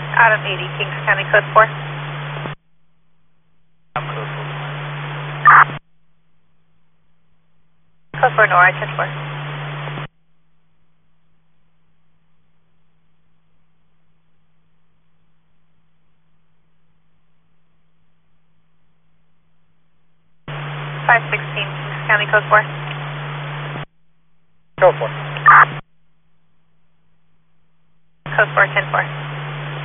Adam 80, Kings County, code 4. I'm code 4. Code 4, Nora, 10 4. Kings County, code 4. Code 4.